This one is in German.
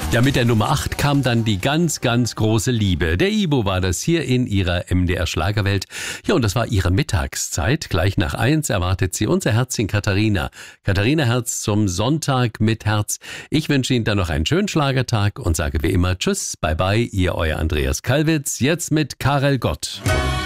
Ja, mit der Nummer 8 kam dann die ganz, ganz große Liebe. Der Ibo war das hier in ihrer MDR-Schlagerwelt. Ja, und das war ihre Mittagszeit. Gleich nach 1 erwartet sie unser Herzchen Katharina. Katharina Herz zum Sonntag mit Herz. Ich wünsche Ihnen dann noch einen schönen Schlagertag und sage wie immer Tschüss, bye bye, ihr euer Andreas Kalwitz. Jetzt mit Karel Gott.